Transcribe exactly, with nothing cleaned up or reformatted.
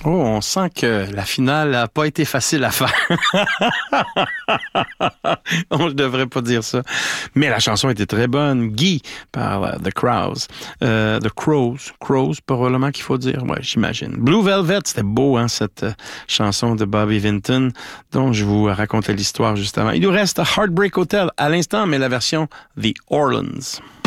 Oh, on sent que la finale n'a pas été facile à faire. On ne devrait pas dire ça. Mais la chanson était très bonne. Guy, par uh, The Crows. Euh, The Crows. Crows, probablement qu'il faut dire. Ouais, j'imagine. Blue Velvet, c'était beau, hein, cette euh, chanson de Bobby Vinton, dont je vous racontais l'histoire juste avant. Il nous reste Heartbreak Hotel à l'instant, mais la version The Orleans.